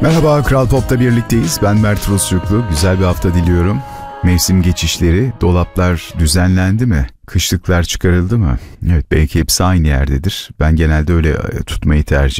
Merhaba, Kral Pop'ta birlikteyiz. Ben Mert Rusçuklu. Güzel bir hafta diliyorum. Mevsim geçişleri, dolaplar düzenlendi mi? Kışlıklar çıkarıldı mı? Evet, belki hepsi aynı yerdedir. Ben genelde öyle tutmayı tercih